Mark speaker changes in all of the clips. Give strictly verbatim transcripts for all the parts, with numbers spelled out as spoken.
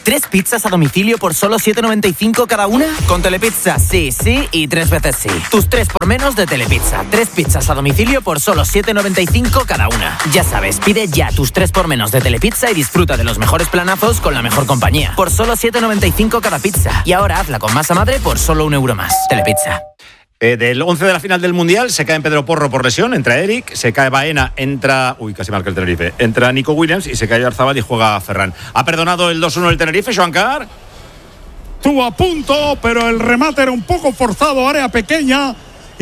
Speaker 1: ¿Tres pizzas a domicilio por solo siete noventa y cinco cada una? Con Telepizza, sí, sí y tres veces sí. Tus tres por menos de Telepizza. Tres pizzas a domicilio por solo siete noventa y cinco cada una. Ya sabes, pide ya tus tres por menos de Telepizza y disfruta de los mejores planazos con la mejor compañía. Por solo siete noventa y cinco cada pizza. Y ahora hazla con masa madre por solo un euro más. Telepizza.
Speaker 2: Eh, del once de la final del Mundial se cae en Pedro Porro por lesión, entra Eric, se cae Baena, entra... Uy, casi marca el Tenerife. Entra Nico Williams y se cae Arzabal y juega Ferran. ¿Ha perdonado el dos uno del Tenerife, Joan Carr?
Speaker 3: Estuvo a punto, pero el remate era un poco forzado, área pequeña,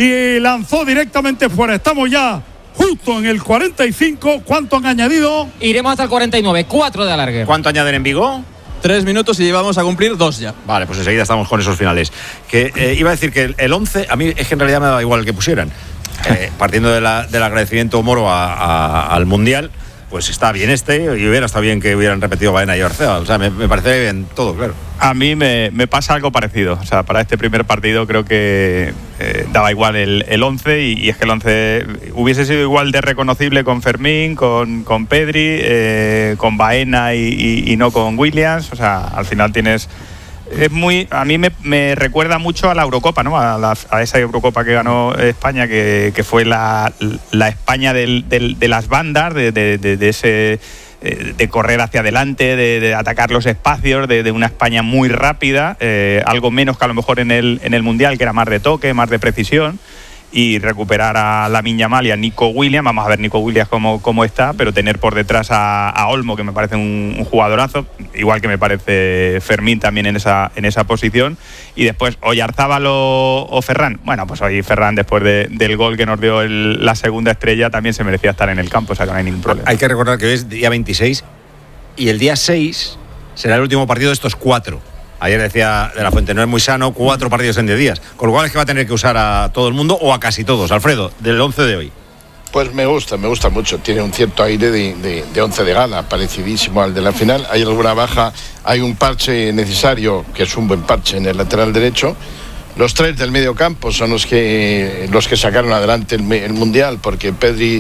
Speaker 3: y lanzó directamente fuera. Estamos ya justo en el cuarenta y cinco. ¿Cuánto han añadido?
Speaker 4: Iremos hasta el cuarenta y nueve, cuatro de alargue.
Speaker 2: ¿Cuánto añaden en Vigo?
Speaker 5: Tres minutos y llevamos a cumplir dos ya.
Speaker 2: Vale, pues enseguida estamos con esos finales. Que eh, iba a decir que el, el once, a mí es que en realidad me da igual el que pusieran. Eh, partiendo de la, del agradecimiento Moro a, a, al Mundial, pues está bien este, y hubiera estado bien que hubieran repetido Baena y Arcea. O sea, me, me parece bien todo, claro.
Speaker 6: A mí me, me pasa algo parecido. O sea, para este primer partido creo que eh, daba igual el, el once y, y es que el once hubiese sido igual de reconocible con Fermín, con, con Pedri, eh, con Baena y, y, y no con Williams. O sea, al final tienes... Es muy, a mí me, me recuerda mucho a la Eurocopa, ¿no? A, la, a esa Eurocopa que ganó España, que, que fue la, la España del, del, de las bandas, de, de, de, de ese de correr hacia adelante, de, de atacar los espacios, de, de una España muy rápida, eh, algo menos que a lo mejor en el, en el Mundial, que era más de toque, más de precisión. Y recuperar a Lamine Yamal y a Nico Williams. Vamos a ver Nico Williams cómo, cómo está, pero tener por detrás a, a Olmo, que me parece un, un jugadorazo, igual que me parece Fermín también en esa, en esa posición. Y después, Oyarzábal o, o Ferran. Bueno, pues hoy Ferran, después de, del gol que nos dio el, la segunda estrella, también se merecía estar en el campo, o sea que no hay ningún problema.
Speaker 2: Hay que recordar que hoy es día veintiséis y el día seis será el último partido de estos cuatro. Ayer decía De la Fuente, no es muy sano, cuatro partidos en diez días. Con lo cual es que va a tener que usar a todo el mundo o a casi todos. Alfredo, del once de hoy.
Speaker 7: Pues me gusta, me gusta mucho. Tiene un cierto aire de, de, de once de gala, parecidísimo al de la final. Hay alguna baja, hay un parche necesario, que es un buen parche en el lateral derecho. Los tres del medio campo son los que, los que sacaron adelante el, el Mundial, porque Pedri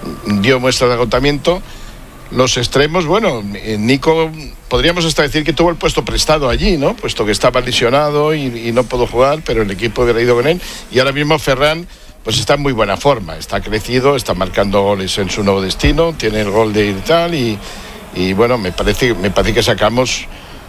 Speaker 7: dio muestra de agotamiento. Los extremos, bueno, Nico, podríamos hasta decir que tuvo el puesto prestado allí, ¿no? Puesto que estaba lesionado y, y no pudo jugar, pero el equipo hubiera ido con él. Y ahora mismo Ferran, pues está en muy buena forma, está crecido, está marcando goles en su nuevo destino, tiene el gol de ir tal y, y bueno, me parece, me parece que sacamos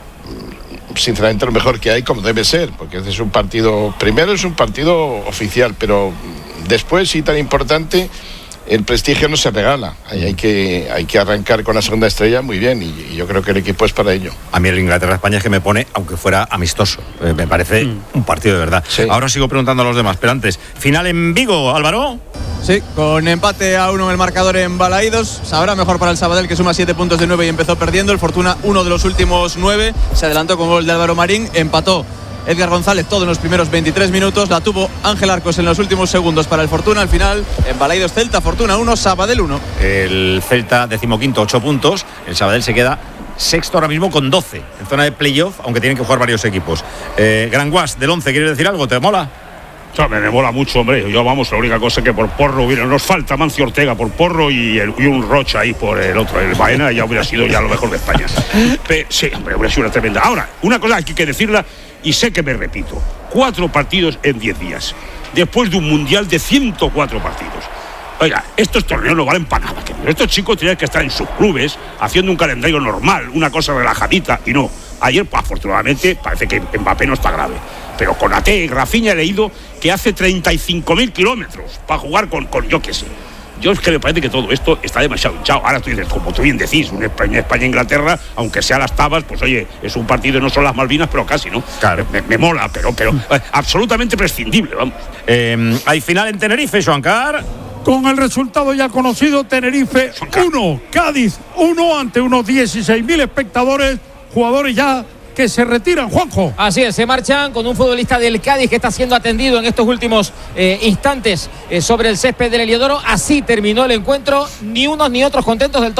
Speaker 7: sinceramente lo mejor que hay, como debe ser, porque este es un partido, primero es un partido oficial, pero después, sí, tan importante, el prestigio no se regala. Ahí hay que, hay que arrancar con la segunda estrella muy bien y, y yo creo que el equipo es para ello.
Speaker 2: A mí el Inglaterra-España es que me pone, aunque fuera amistoso, eh, me parece mm. un partido de verdad. Sí. Ahora sigo preguntando a los demás, pero antes, final en Vigo, Álvaro.
Speaker 5: Sí, con empate a uno en el marcador en Balaídos. Sabrá mejor para el Sabadell, que suma siete puntos de nueve y empezó perdiendo. El Fortuna, uno de los últimos nueve, se adelantó con gol de Álvaro Marín, empató Edgar González todo en los primeros veintitrés minutos, la tuvo Ángel Arcos en los últimos segundos para el Fortuna. Al final, en Balaídos, Celta, Fortuna uno, Sabadell uno.
Speaker 2: El Celta decimoquinto, ocho puntos. El Sabadell se queda sexto ahora mismo con doce, en zona de playoff, aunque tienen que jugar varios equipos. eh, Gran Guas, del once, ¿quieres decir algo? ¿Te mola?
Speaker 8: O sea, me, me mola mucho, hombre. Yo, vamos, la única cosa que por Porro hubiera, nos falta Mancio Ortega por Porro y, el, y un Rocha ahí por el otro, el Baena, ya hubiera sido ya lo mejor de España. Pero, sí, hombre, hubiera sido una tremenda. Ahora, una cosa que hay que decirla, y sé que me repito, cuatro partidos en diez días, después de un mundial de ciento cuatro partidos. Oiga, estos torneos no valen para nada. Estos chicos tienen que estar en sus clubes haciendo un calendario normal, una cosa relajadita, y no. Ayer, pues, afortunadamente, parece que Mbappé no está grave. Pero con A T y Rafinha he leído que hace treinta y cinco mil kilómetros para jugar con, con yo qué sé. Yo es que me parece que todo esto está demasiado hinchado. Ahora tú dices, como tú bien decís, una España, España-Inglaterra, aunque sea las tabas, pues oye, es un partido, no son las Malvinas, pero casi, ¿no?
Speaker 2: Claro.
Speaker 8: Me, me mola, pero, pero eh, absolutamente prescindible, vamos.
Speaker 2: Eh, hay final en Tenerife, Joan Carr.
Speaker 3: Con el resultado ya conocido, Tenerife uno, Cádiz uno, ante unos dieciséis mil espectadores, jugadores ya que se retiran, Juanjo.
Speaker 4: Así es, se marchan con un futbolista del Cádiz que está siendo atendido en estos últimos eh, instantes eh, sobre el césped del Heliodoro. Así terminó el encuentro, ni unos ni otros contentos del todo.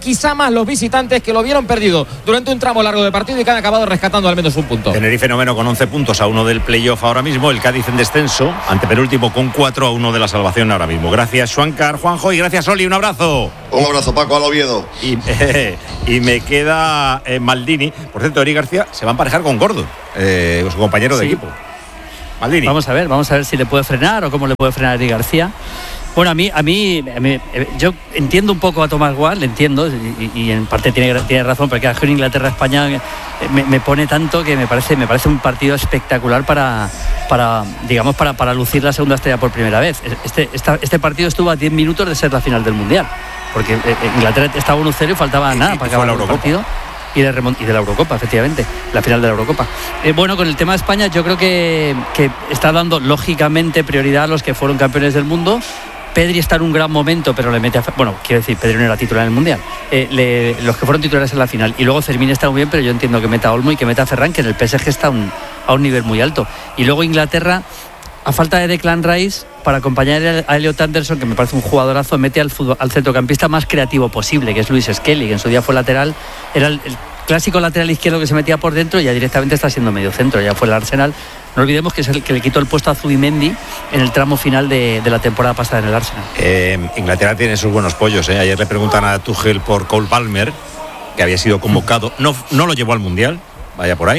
Speaker 4: quizá más los visitantes, que lo vieron perdido durante un tramo largo de partido y que han acabado rescatando al menos un punto.
Speaker 2: Tenerife noveno con once puntos a uno del playoff ahora mismo, el Cádiz en descenso, antepenúltimo con cuatro a uno de la salvación ahora mismo. Gracias, Schwankar, Juanjo, y gracias, Oli, un abrazo.
Speaker 9: Un abrazo, Paco, al Oviedo.
Speaker 2: Y, eh, y me queda eh, Maldini. Por cierto, Eric García se va a emparejar con Gordo, eh, su compañero de
Speaker 10: sí.
Speaker 2: equipo. Maldini.
Speaker 10: Vamos a ver, vamos a ver si le puede frenar o cómo le puede frenar a Eric García. Bueno, a mí, a mí, a mí yo entiendo un poco a Thomas Ward, le entiendo, y, y en parte tiene, tiene razón, porque en Inglaterra-España me, me pone tanto que me parece, me parece un partido espectacular para, para digamos, para, para lucir la segunda estrella por primera vez. Este, esta, este partido estuvo a diez minutos de ser la final del Mundial, porque Inglaterra estaba uno cero y faltaba nada para acabar el partido. Y de, remont- y de la Eurocopa, efectivamente, la final de la Eurocopa. Eh, bueno, con el tema de España, yo creo que, que está dando lógicamente prioridad a los que fueron campeones del mundo. Pedri está en un gran momento, pero le mete a... Bueno, quiero decir, Pedri no era titular en el Mundial. Eh, le, los que fueron titulares en la final. Y luego Fermín está muy bien, pero yo entiendo que meta a Olmo y que meta a Ferran, que en el P S G está un, a un nivel muy alto. Y luego Inglaterra, a falta de Declan Rice, para acompañar a Elliot Anderson, que me parece un jugadorazo, mete al, fútbol, al centrocampista más creativo posible, que es Luis Skelly, que en su día fue lateral, era el, el clásico lateral izquierdo que se metía por dentro y ya directamente está siendo medio centro, ya fue el Arsenal. No olvidemos que es el que le quitó el puesto a Zubimendi en el tramo final de, de la temporada pasada en el Arsenal.
Speaker 2: Eh, Inglaterra tiene sus buenos pollos, ¿eh? Ayer le preguntan a Tuchel por Cole Palmer, que había sido convocado, no, no lo llevó al Mundial, vaya por ahí,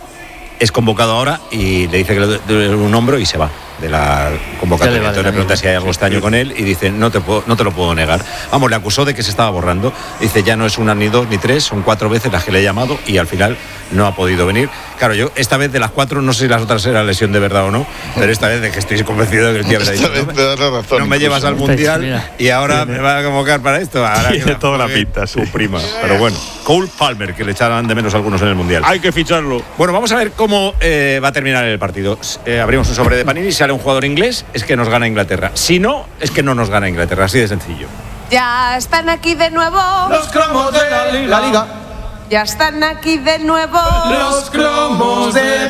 Speaker 2: es convocado ahora y le dice que le duele un hombro y se va de la convocatoria. Vale, entonces le pregunta si hay algo extraño con él y dice, no te puedo, no te lo puedo negar. Vamos, le acusó de que se estaba borrando. Dice, ya no es una, ni dos, ni tres, son cuatro veces las que le he llamado y al final no ha podido venir. Claro, yo esta vez de las cuatro, no sé si las otras era lesión de verdad o no, pero esta vez de que estoy convencido de que el tío me ha dicho, no me, razón, no me llevas al Mundial y ahora me va a convocar para esto. Ahora
Speaker 6: tiene toda la pinta,
Speaker 2: su prima. Pero bueno, Cole Palmer, que le echaban de menos algunos en el Mundial.
Speaker 8: Hay que ficharlo.
Speaker 2: Bueno, vamos a ver cómo eh, va a terminar el partido. Eh, abrimos un sobre de Panini y sale un jugador inglés, es que nos gana Inglaterra. Si no, es que no nos gana Inglaterra, así de sencillo.
Speaker 11: Ya están aquí de nuevo
Speaker 12: los cromos de la Liga. La Liga.
Speaker 11: Ya están aquí de nuevo
Speaker 12: los cromos de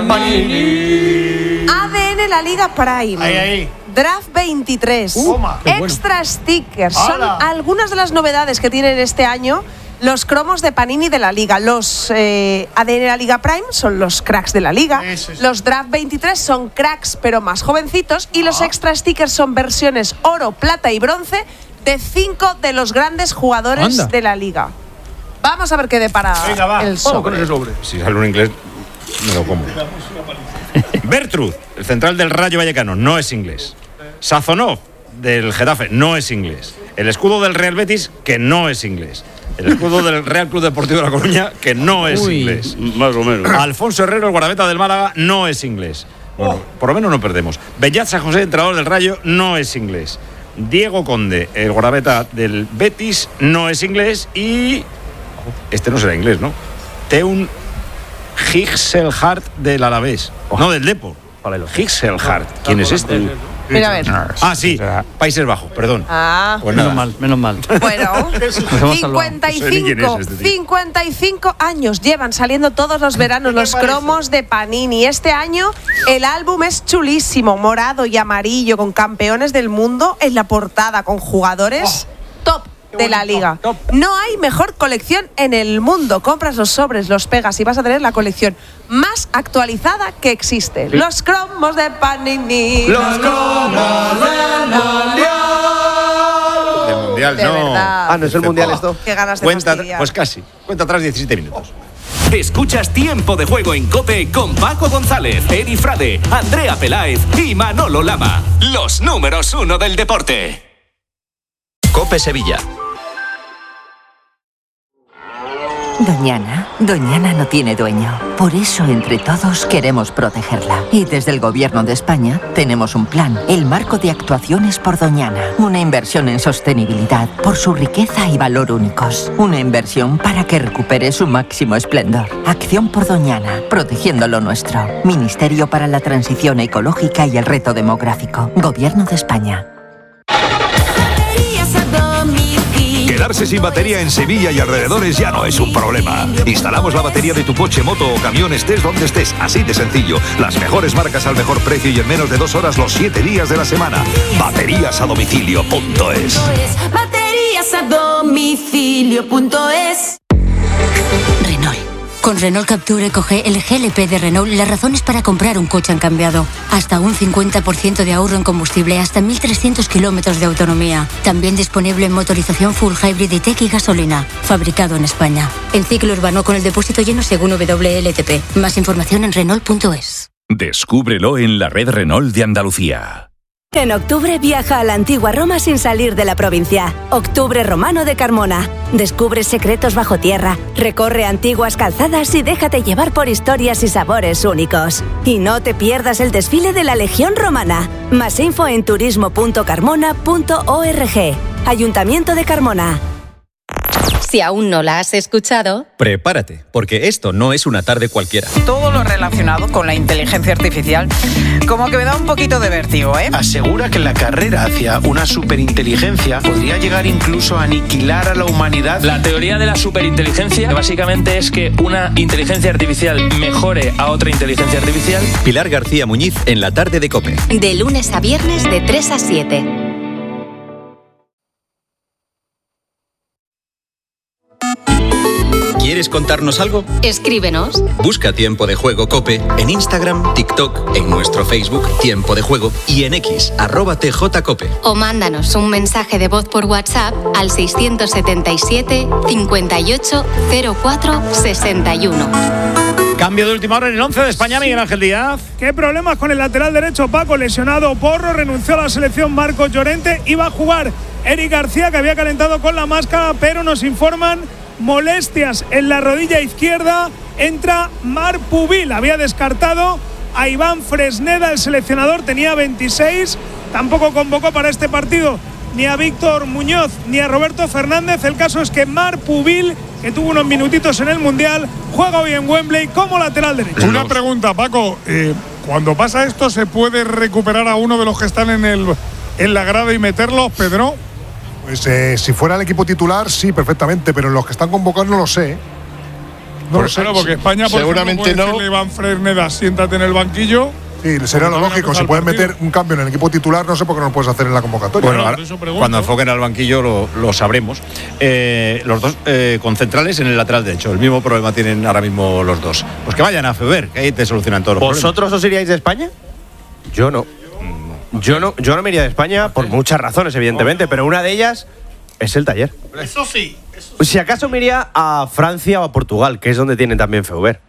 Speaker 12: Panini.
Speaker 11: A D N La Liga Prime.
Speaker 12: Ahí, ahí.
Speaker 11: Draft veintitrés.
Speaker 12: Uh,
Speaker 11: Extra bueno. Stickers. Son
Speaker 12: ¡Hala!
Speaker 11: Algunas de las novedades que tienen este año los cromos de Panini de la Liga. Los eh, A D N La Liga Prime son los cracks de la Liga. Sí, sí, sí. Los Draft veintitrés son cracks pero más jovencitos. Y ah. los Extra Stickers son versiones oro, plata y bronce de cinco de los grandes jugadores Anda. de la Liga. Vamos a ver qué depara Venga, va. el sobre.
Speaker 2: Con ese sobre. Si sale un inglés, me lo como. Bertrud, el central del Rayo Vallecano, no es inglés. Sazonov, del Getafe, no es inglés. El escudo del Real Betis, que no es inglés. El escudo del Real Club Deportivo de La Coruña, que no es Uy, inglés.
Speaker 8: Más o menos.
Speaker 2: Alfonso Herrero, el guardameta del Málaga, no es inglés. Bueno, oh. por lo menos no perdemos. Bellat San José, entrenador del Rayo, no es inglés. Diego Conde, el guardameta del Betis, no es inglés. Y este no será inglés, ¿no? Teun Gixelhart del Alavés. Oh. No, del Depor. Gixelhart. ¿Quién es este?
Speaker 11: Mira, a ver.
Speaker 2: Ah, sí, Países Bajos, perdón.
Speaker 11: Ah.
Speaker 10: Pues menos mal, menos mal.
Speaker 11: Bueno, cincuenta y cinco, este cincuenta y cinco años llevan saliendo todos los veranos los cromos de Panini. Este año el álbum es chulísimo, morado y amarillo, con campeones del mundo en la portada, con jugadores oh. top de la Liga. Top. No hay mejor colección en el mundo. Compras los sobres, los pegas y vas a tener la colección más actualizada que existe. Sí. Los cromos de Panini.
Speaker 12: Los cromos del Mundial.
Speaker 2: Del Mundial,
Speaker 11: de
Speaker 2: no.
Speaker 11: Verdad.
Speaker 12: Ah, ¿no es el Mundial esto?
Speaker 11: Qué ganas de
Speaker 2: Cuenta,
Speaker 11: fastidiar.
Speaker 2: Pues casi. Cuenta atrás diecisiete minutos.
Speaker 13: Escuchas Tiempo de Juego en COPE con Paco González, Eri Frade, Andrea Peláez y Manolo Lama. Los números uno del deporte. COPE Sevilla.
Speaker 14: Doñana, Doñana no tiene dueño. Por eso, entre todos, queremos protegerla. Y desde el Gobierno de España tenemos un plan, el Marco de Actuaciones por Doñana. Una inversión en sostenibilidad por su riqueza y valor únicos. Una inversión para que recupere su máximo esplendor. Acción por Doñana, protegiendo lo nuestro. Ministerio para la Transición Ecológica y el Reto Demográfico. Gobierno de España.
Speaker 15: Quedarse sin batería en Sevilla y alrededores ya no es un problema. Instalamos la batería de tu coche, moto o camión, estés donde estés, así de sencillo. Las mejores marcas al mejor precio y en menos de dos horas los siete días de la semana. Baterías a domicilio punto es.
Speaker 9: Ferreterías a domicilio punto es.
Speaker 16: Renault. Con Renault Capture Eco-G, el G L P de Renault, las razones para comprar un coche han cambiado. Hasta un cincuenta por ciento de ahorro en combustible, hasta mil trescientos kilómetros de autonomía. También disponible en motorización full hybrid y tech y gasolina. Fabricado en España. En ciclo urbano con el depósito lleno según W L T P. Más información en Renault punto es.
Speaker 17: Descúbrelo en la red Renault de Andalucía.
Speaker 18: En octubre viaja a la antigua Roma sin salir de la provincia. Octubre Romano de Carmona. Descubre secretos bajo tierra, recorre antiguas calzadas y déjate llevar por historias y sabores únicos. Y no te pierdas el desfile de la Legión Romana. Más info en turismo punto carmona punto org. Ayuntamiento de Carmona.
Speaker 19: Si aún no la has escuchado,
Speaker 20: prepárate, porque esto no es una tarde cualquiera.
Speaker 21: Todo lo relacionado con la inteligencia artificial, como que me da un poquito de vértigo, ¿eh?
Speaker 22: Asegura que la carrera hacia una superinteligencia podría llegar incluso a aniquilar a la humanidad.
Speaker 23: La teoría de la superinteligencia básicamente es que una inteligencia artificial mejore a otra inteligencia artificial.
Speaker 20: Pilar García Muñiz en la tarde de COPE.
Speaker 19: De lunes a viernes de tres a siete.
Speaker 20: ¿Quieres contarnos algo?
Speaker 19: Escríbenos.
Speaker 20: Busca Tiempo de Juego COPE en Instagram, TikTok, en nuestro Facebook Tiempo de Juego y en X, arroba T J Cope.
Speaker 19: O mándanos un mensaje de voz por WhatsApp al seiscientos setenta y siete, cincuenta y ocho, cero cuatro, sesenta y uno.
Speaker 2: Cambio de última hora en el once de España, Miguel Ángel Díaz.
Speaker 3: ¿Qué problemas con el lateral derecho? Paco, lesionado Porro, renunció a la selección Marcos Llorente, iba a jugar Eric García, que había calentado con la máscara, pero nos informan molestias en la rodilla izquierda. Entra Marc Pubil, había descartado a Iván Fresneda, el seleccionador tenía veintiséis, tampoco convocó para este partido ni a Víctor Muñoz ni a Roberto Fernández. El caso es que Marc Pubil, que tuvo unos minutitos en el Mundial, juega hoy en Wembley como lateral derecho.
Speaker 24: Una pregunta, Paco, eh, cuando pasa esto, ¿se puede recuperar a uno de los que están en, el, en la grada y meterlos, Pedro?
Speaker 25: Pues eh, si fuera el equipo titular, sí, perfectamente, pero los que están convocados no lo sé.
Speaker 24: No lo sé, no, porque España, por seguramente ejemplo, puede no. Iván Fresneda, siéntate en el banquillo.
Speaker 25: Sí, sería lo lógico. Si pueden meter un cambio en el equipo titular, no sé por qué no lo puedes hacer en la convocatoria.
Speaker 2: Bueno, ahora, cuando enfoquen al banquillo lo, lo sabremos. Eh, los dos eh, con centrales en el lateral derecho. El mismo problema tienen ahora mismo los dos. Pues que vayan a Feber, que ahí te solucionan todos los problemas.
Speaker 12: ¿Vosotros os iríais de España? Yo no. Yo no, yo no me iría de España por muchas razones, evidentemente, pero una de ellas es el taller.
Speaker 24: Eso sí. Eso
Speaker 12: sí. Si acaso me iría a Francia o a Portugal, que es donde tienen también Feuber.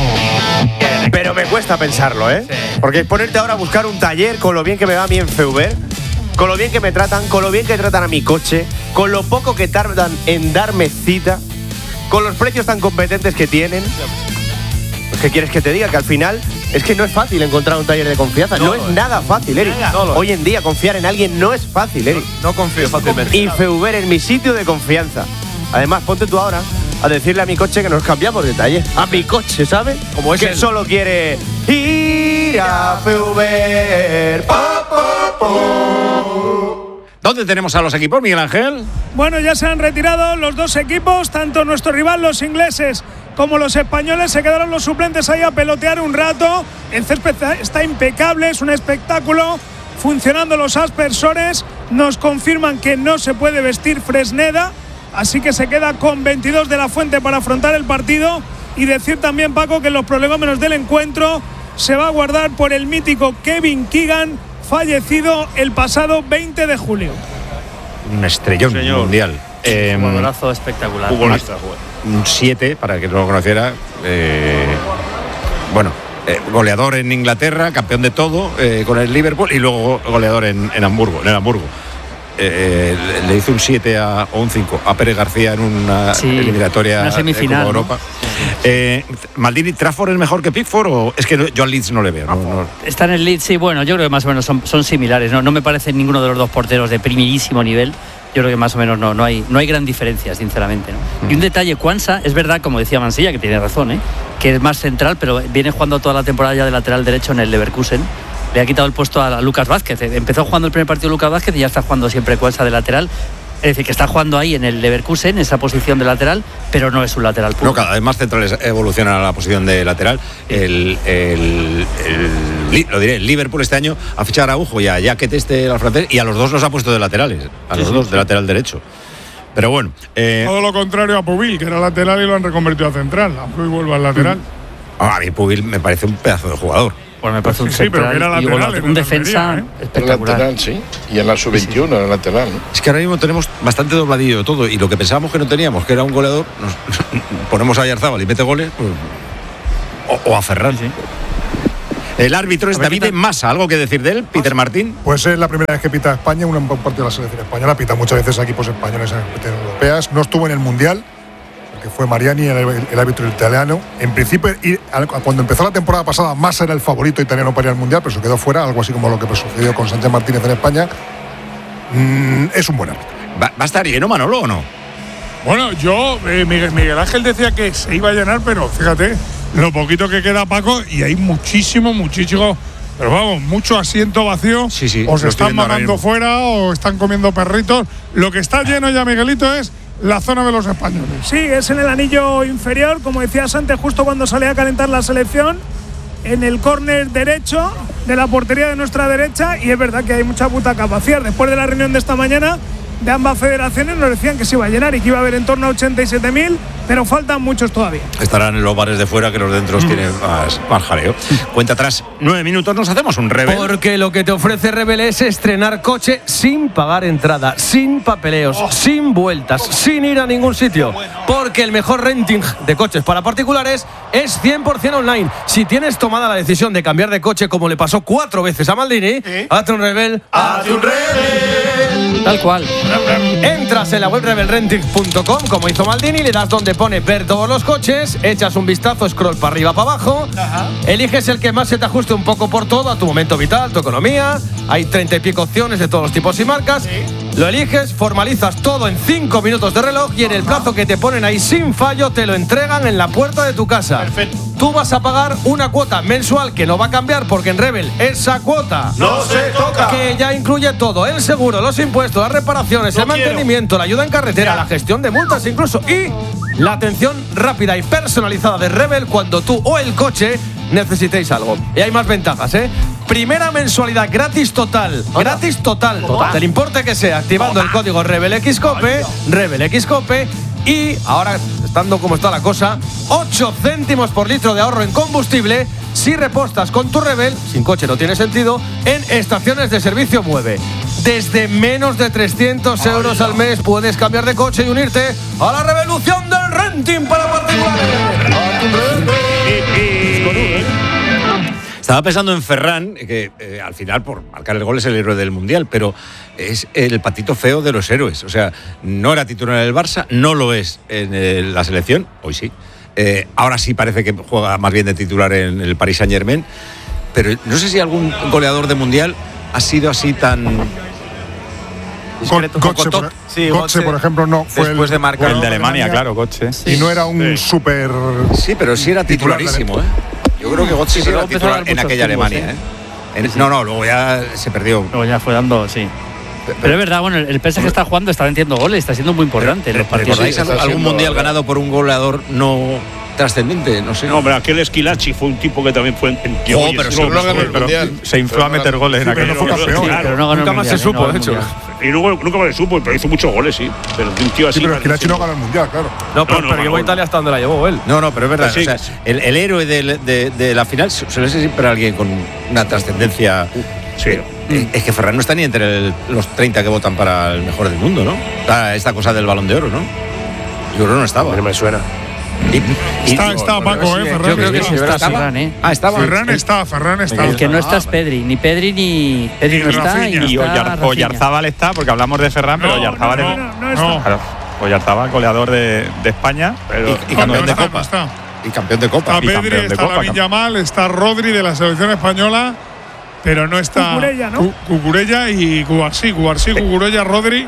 Speaker 12: Pero me cuesta pensarlo, ¿eh? Sí. Porque ponerte ahora a buscar un taller con lo bien que me va a mí en Feuber, con lo bien que me tratan, con lo bien que tratan a mi coche, con lo poco que tardan en darme cita, con los precios tan competentes que tienen. ¿Qué quieres que te diga? Que al final es que no es fácil encontrar un taller de confianza. No, no es nada fácil, Eric. No Hoy en día confiar en alguien no es fácil, Eric. No, no confío fácilmente. Y Feuber es mi sitio de confianza. Además, ponte tú ahora a decirle a mi coche que nos cambiamos de taller. A mi coche, ¿sabes? Como es que él solo quiere ir a Feuber. Pa, pa, pa.
Speaker 2: ¿Dónde tenemos a los equipos, Miguel Ángel?
Speaker 3: Bueno, ya se han retirado los dos equipos, tanto nuestro rival, los ingleses, como los españoles. Se quedaron los suplentes ahí a pelotear un rato. El césped está impecable, es un espectáculo. Funcionando los aspersores, nos confirman que no se puede vestir Fresneda, así que se queda con veintidós de la Fuente para afrontar el partido. Y decir también, Paco, que los prolegómenos del encuentro se va a guardar por el mítico Kevin Keegan, fallecido el pasado veinte de julio.
Speaker 2: Un estrellón Señor. mundial.
Speaker 10: Eh, un golazo espectacular.
Speaker 2: Futbolista. Un siete, para que no lo conociera. Eh, bueno, eh, goleador en Inglaterra, campeón de todo eh, con el Liverpool y luego goleador en, en Hamburgo. En el Hamburgo. Eh, eh, le hizo un siete a, o un cinco a Pérez García en una sí, eliminatoria
Speaker 10: una semifinal,
Speaker 2: de Europa. ¿No? Eh, Maldini, ¿Trafford es mejor que Pickford o es que yo al Leeds no le veo? No, no.
Speaker 10: Está en el Leeds, sí, bueno, yo creo que más o menos son, son similares. ¿no? no me parece ninguno de los dos porteros de primerísimo nivel. Yo creo que más o menos no, no hay no hay gran diferencia, sinceramente. ¿no? Mm. Y un detalle, Quansah, es verdad, como decía Mansilla, que tiene razón, ¿eh? que es más central, pero viene jugando toda la temporada ya de lateral derecho en el Leverkusen. Le ha quitado el puesto a Lucas Vázquez. Empezó jugando el primer partido Lucas Vázquez y ya está jugando siempre Quansah de lateral. Es decir, que está jugando ahí en el Leverkusen, en esa posición de lateral, pero no es un lateral puro.
Speaker 2: No, cada vez más centrales evolucionan a la posición de lateral. El, el, el, lo diré, el Liverpool este año ha fichado a Araujo y a Jaquet este al francés y a los dos los ha puesto de laterales. A los sí, dos sí, de lateral derecho. Pero bueno. Eh,
Speaker 24: Todo lo contrario a Pubil, que era lateral y lo han reconvertido a central. Aunque hoy vuelva al lateral.
Speaker 2: A mí Pubil me parece un pedazo de jugador.
Speaker 10: Bueno, me parece un
Speaker 24: Sí,
Speaker 10: central
Speaker 24: pero que era
Speaker 10: y
Speaker 24: lateral
Speaker 10: un,
Speaker 24: en
Speaker 10: un
Speaker 24: el
Speaker 10: defensa
Speaker 24: Almería, ¿eh?
Speaker 10: espectacular.
Speaker 1: Lateral, sí. Y en la sub veintiuno era lateral, ¿no?
Speaker 2: Es que ahora mismo tenemos bastante dobladillo de todo y lo que pensábamos que no teníamos, que era un goleador, nos ponemos a Oyarzábal y mete goles, pues, o, o a Ferran. Sí. El árbitro es David Massa, ¿algo que decir de él, Peter Martín?
Speaker 25: Pues es la primera vez que pita España, un partido de la selección española, pita muchas veces a equipos españoles en competiciones europeas, no estuvo en el Mundial, que fue Mariani, el, el árbitro italiano. En principio, y, cuando empezó la temporada pasada, Massa era el favorito italiano para ir al Mundial, pero se quedó fuera, algo así como lo que sucedió con Sánchez Martínez en España. Mm, es un buen árbitro.
Speaker 2: ¿Va, ¿Va a estar lleno, Manolo, o no?
Speaker 24: Bueno, yo, eh, Miguel, Miguel Ángel decía que se iba a llenar, pero fíjate, lo poquito que queda, Paco, y hay muchísimo, muchísimo, pero vamos, mucho asiento vacío.
Speaker 2: Sí, sí,
Speaker 24: o se están mamando fuera o están comiendo perritos. Lo que está lleno ya, Miguelito, es la zona de los españoles.
Speaker 3: Sí, es en el anillo inferior, como decías antes, justo cuando salía a calentar la selección, en el córner derecho de la portería de nuestra derecha, y es verdad que hay mucha butaca vacía. Después de la reunión de esta mañana de ambas federaciones nos decían que se iba a llenar y que iba a haber en torno a ochenta y siete mil, pero faltan muchos todavía.
Speaker 2: Estarán en los bares de fuera, que los dentro mm. tienen más, más jaleo. Cuenta atrás, nueve minutos, nos hacemos un Rebel.
Speaker 4: Porque lo que te ofrece Rebel es estrenar coche sin pagar entrada, sin papeleos, oh. sin vueltas, sin ir a ningún sitio. Porque el mejor renting de coches para particulares es cien por ciento online. Si tienes tomada la decisión de cambiar de coche, como le pasó cuatro veces a Maldini, ¿Eh? hazte un Rebel.
Speaker 1: ¡Hazte un Rebel!
Speaker 10: Tal cual.
Speaker 4: Entras en la web rebel renting punto com, como hizo Maldini, le das donde pone ver todos los coches, echas un vistazo, scroll para arriba, para abajo, Ajá. eliges el que más se te ajuste un poco por todo, a tu momento vital, tu economía. Hay treinta y pico opciones de todos los tipos y marcas. ¿Sí? Lo eliges, formalizas todo en cinco minutos de reloj y en el plazo que te ponen ahí sin fallo te lo entregan en la puerta de tu casa.
Speaker 1: Perfecto.
Speaker 4: Tú vas a pagar una cuota mensual que no va a cambiar porque en Rebel esa cuota
Speaker 1: no se toca,
Speaker 4: que ya incluye todo, el seguro, los impuestos, las reparaciones, no el mantenimiento, quiero. la ayuda en carretera, ya. la gestión de multas incluso y la atención rápida y personalizada de Rebel cuando tú o el coche necesitéis algo. Y hay más ventajas, ¿eh? Primera mensualidad gratis total, Hola. gratis total, total, del importe que sea, activando Hola. el código RebelXCope, RebelXCope. Y ahora, estando como está la cosa, ocho céntimos por litro de ahorro en combustible si repostas con tu Rebel, sin coche no tiene sentido, en estaciones de servicio Mueve. Desde menos de trescientos euros al mes puedes cambiar de coche y unirte a la revolución del renting para particulares.
Speaker 2: Estaba pensando en Ferran, que eh, al final por marcar el gol es el héroe del Mundial, pero es el patito feo de los héroes. O sea, no era titular en el Barça, no lo es en el, la selección, hoy sí. Eh, ahora sí parece que juega más bien de titular en el Paris Saint-Germain, pero no sé si algún goleador de Mundial ha sido así tan...
Speaker 25: Discreto, Götze, por, sí, Götze, por ejemplo, no fue
Speaker 5: después
Speaker 25: el,
Speaker 5: de marcar el de Alemania, claro, Götze.
Speaker 25: Sí. Y no era un sí. súper...
Speaker 2: Sí, pero sí era titularísimo, ¿eh? Yo creo que Götze sí, era titular en aquella Alemania, ¿eh? En, sí. No, no, luego ya se perdió.
Speaker 10: Luego ya fue dando, sí. Pero, pero es verdad, bueno, el P S G está jugando, está metiendo goles, está siendo muy importante en los partidos.
Speaker 2: ¿Recordáis algún siendo, mundial ganado por un goleador no trascendente? No sé.
Speaker 8: No, pero aquel Esquilachi fue un tipo que también fue en, en
Speaker 2: oh, pero eso no ganó el mundial.
Speaker 5: Se infló a meter goles en aquel
Speaker 25: mundial.
Speaker 10: Pero no ganó
Speaker 4: nunca más se supo, de hecho.
Speaker 8: Y luego nunca más se supo, pero hizo muchos goles, sí. Pero un tío así.
Speaker 25: Sí, pero Esquilachi no ganó el mundial, claro.
Speaker 4: No, pero, no, no, pero llevó a Italia hasta donde la llevó él.
Speaker 2: No, no, pero es verdad.
Speaker 8: Sí.
Speaker 2: O sea, el, el héroe de, de, de la final suele ser siempre alguien con una trascendencia.
Speaker 8: Sí.
Speaker 2: Eh, es que Ferran no está ni entre el, los treinta que votan para el mejor del mundo, ¿no? Está esta cosa del Balón de Oro, ¿no? Yo creo que no estaba.
Speaker 1: No me suena.
Speaker 24: Y, y, está, está Paco, ¿eh? Ferran.
Speaker 10: Yo creo que sí está Ferran, ¿eh?
Speaker 2: Ah, estaba.
Speaker 24: Ferran está, Ferran está.
Speaker 10: El que no está es Pedri, ni Pedri ni Pedri no está y,
Speaker 5: y Oyarzábal está, porque hablamos de Ferran, pero Oyarzábal
Speaker 24: no, no, no, no está.
Speaker 5: Claro, Oyarzábal, goleador de, de España, pero
Speaker 2: y, y campeón de Copa. Y campeón de Copa.
Speaker 24: Está Pedri, está Lamine Yamal, está Rodri de la selección española, pero no está
Speaker 3: Cucurella, ¿no?
Speaker 24: Cucurella y Cubarsí, Cubarsí, Cucurella, Rodri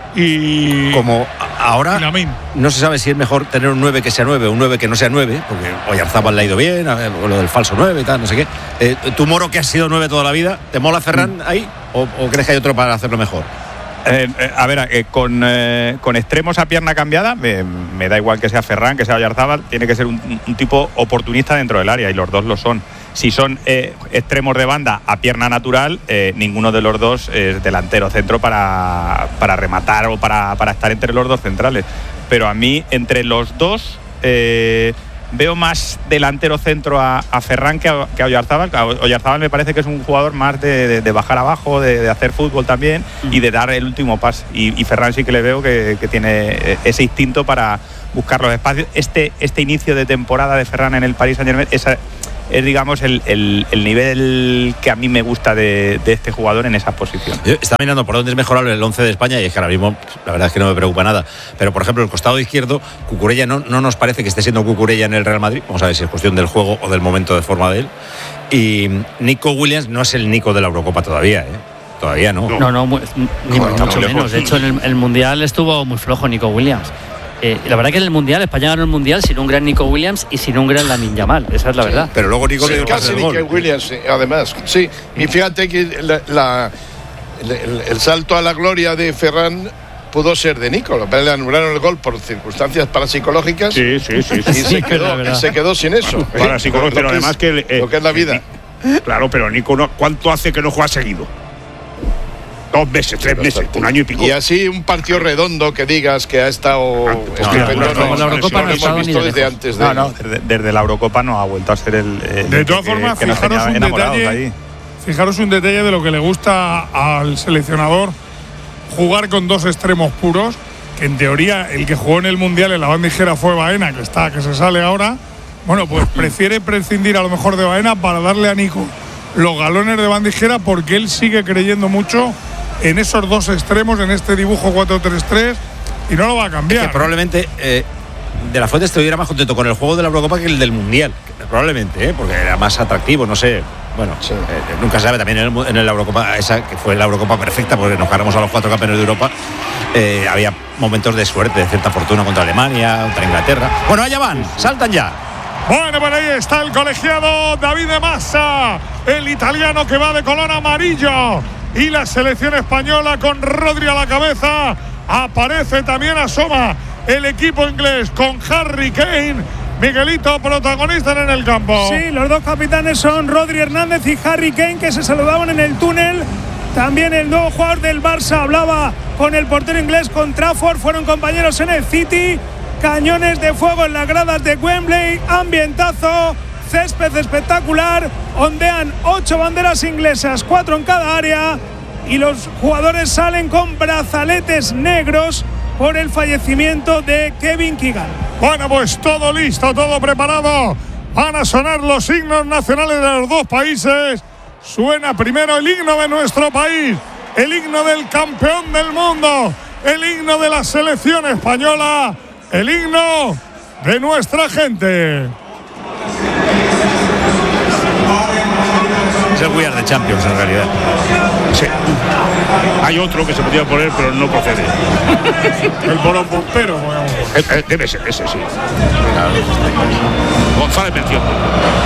Speaker 24: y
Speaker 2: como ahora
Speaker 24: y
Speaker 2: no se sabe si es mejor tener un nueve que sea nueve o un nueve que no sea nueve, porque Oyarzábal le ha ido bien, a ver, lo del falso nueve y tal, no sé qué. Eh, ¿Tu Moro, que ha sido nueve toda la vida, te mola Ferran mm. ahí o, o crees que hay otro para hacerlo mejor?
Speaker 5: Eh, eh, a ver, eh, con, eh, con extremos a pierna cambiada, me, me da igual que sea Ferran, que sea Oyarzábal, tiene que ser un, un tipo oportunista dentro del área y los dos lo son. si son eh, extremos de banda a pierna natural, eh, ninguno de los dos es delantero centro para, para rematar o para, para estar entre los dos centrales. Pero a mí, entre los dos, eh, veo más delantero centro a, a Ferran que a, que a Oyarzábal. A Oyarzábal me parece que es un jugador más de, de, de bajar abajo, de, de hacer fútbol también y de dar el último pase. Y, y Ferran sí que le veo que, que tiene ese instinto para buscar los espacios. Este, este inicio de temporada de Ferran en el Paris Saint-Germain, esa es, digamos, el, el, el nivel que a mí me gusta de, de este jugador en esa posición.
Speaker 2: Yo estaba mirando por dónde es mejorable el once de España y es que ahora mismo la verdad es que no me preocupa nada. Pero, por ejemplo, el costado izquierdo, Cucurella no, no nos parece que esté siendo Cucurella en el Real Madrid. Vamos a ver si es cuestión del juego o del momento de forma de él. Y Nico Williams no es el Nico de la Eurocopa todavía, ¿eh? Todavía no.
Speaker 10: No, no, ni mucho menos. De hecho, en el, el Mundial estuvo muy flojo Nico Williams. Eh, la verdad que en el Mundial, España ganó el Mundial sin un gran Nico Williams y sin un gran Lamine Yamal, esa es la verdad.
Speaker 2: Pero luego Nico
Speaker 1: sí, casi Nico Williams, además. Sí, y fíjate que la, la, el, el salto a la gloria de Ferran pudo ser de Nico, le anularon el gol por circunstancias parapsicológicas.
Speaker 8: Sí, sí, sí.
Speaker 1: Y
Speaker 8: sí,
Speaker 1: se, quedó, se quedó sin eso.
Speaker 8: Bueno, parapsicológico, pero además que eh,
Speaker 1: lo que es la vida.
Speaker 8: Claro, pero Nico, no, ¿cuánto hace que no juega seguido? Dos meses, tres meses, un año y pico.
Speaker 1: Y así un partido redondo que digas que ha estado
Speaker 8: ah, pues estupendo.
Speaker 1: No, no, no,
Speaker 10: la Eurocopa no ha estado
Speaker 1: visto
Speaker 10: ni
Speaker 1: desde antes de
Speaker 5: No, no, desde, desde la Eurocopa no ha vuelto a ser el. el
Speaker 24: de todas
Speaker 5: que,
Speaker 24: formas,
Speaker 5: que nos
Speaker 24: fijaros,
Speaker 5: tenía
Speaker 24: un
Speaker 5: enamorados
Speaker 24: detalle,
Speaker 5: ahí.
Speaker 24: fijaros un detalle de lo que le gusta al seleccionador: jugar con dos extremos puros. Que en teoría el que jugó en el Mundial en la bandijera fue Baena, que está, que se sale ahora. Bueno, pues prefiere prescindir a lo mejor de Baena para darle a Nico los galones de bandijera, porque él sigue creyendo mucho en esos dos extremos, en este dibujo cuatro tres tres, y no lo va a cambiar.
Speaker 2: Es que probablemente eh, De la Fuente estuviera más contento con el juego de la Eurocopa que el del Mundial, probablemente, ¿eh? Porque era más atractivo, no sé. Bueno, sí. eh, nunca se sabe. También en, el, en la Eurocopa, esa que fue la Eurocopa perfecta, porque nos cargamos a los cuatro campeones de Europa, eh, había momentos de suerte, de cierta fortuna contra Alemania, contra Inglaterra. Bueno, allá van, saltan ya.
Speaker 24: Bueno, por ahí está el colegiado David de Massa, el italiano que va de color amarillo. Y la selección española con Rodri a la cabeza. Aparece también, asoma el equipo inglés con Harry Kane. Miguelito, protagonista en el campo.
Speaker 3: Sí, los dos capitanes son Rodri Hernández y Harry Kane, que se saludaban en el túnel. También el nuevo jugador del Barça hablaba con el portero inglés, con Trafford. Fueron compañeros en el City. Cañones de fuego en las gradas de Wembley. Ambientazo. Césped espectacular. Ondean ocho banderas inglesas, cuatro en cada área. Y los jugadores salen con brazaletes negros por el fallecimiento de Kevin Keegan.
Speaker 24: Bueno, pues todo listo, todo preparado. Van a sonar los himnos nacionales de los dos países. Suena primero el himno de nuestro país, el himno del campeón del mundo, el himno de la selección española, el himno de nuestra gente.
Speaker 2: Es el We Are the Champions en realidad.
Speaker 8: Sí. Hay otro que se podía poner, pero no procede.
Speaker 24: El Borón Pompero.
Speaker 8: Debe ser ese, sí. González mencionó.